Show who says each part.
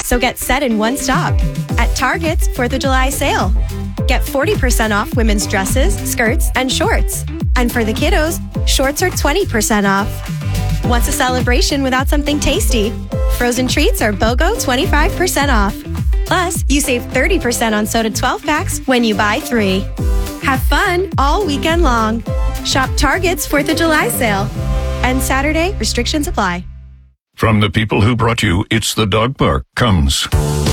Speaker 1: So get set in one stop at Target's 4th of July sale. Get 40% off women's dresses, skirts, and shorts. And for the kiddos, shorts are 20% off. What's a celebration without something tasty? Frozen treats are BOGO 25% off. Plus, you save 30% on soda 12-packs when you buy 3. Have fun all weekend long. Shop Target's 4th of July sale. And Saturday, restrictions apply.
Speaker 2: From the people who brought you It's the Dog Park comes